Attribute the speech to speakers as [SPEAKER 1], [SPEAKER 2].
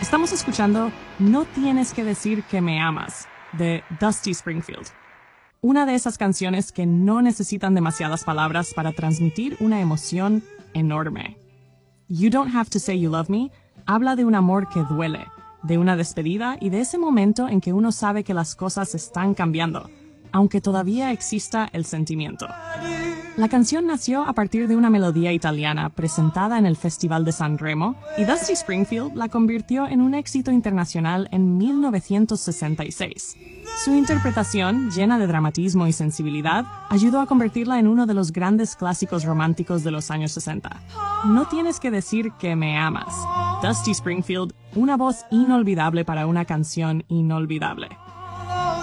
[SPEAKER 1] Estamos escuchando No tienes que decir que me amas, de Dusty Springfield. Una de esas canciones que no necesitan demasiadas palabras para transmitir una emoción enorme. You Don't Have to Say You Love Me habla de un amor que duele, de una despedida y de ese momento en que uno sabe que las cosas están cambiando, aunque todavía exista el sentimiento. La canción nació a partir de una melodía italiana presentada en el Festival de San Remo y Dusty Springfield la convirtió en un éxito internacional en 1966. Su interpretación, llena de dramatismo y sensibilidad, ayudó a convertirla en uno de los grandes clásicos románticos de los años 60. No tienes que decir que me amas. Dusty Springfield, una voz inolvidable para una canción inolvidable.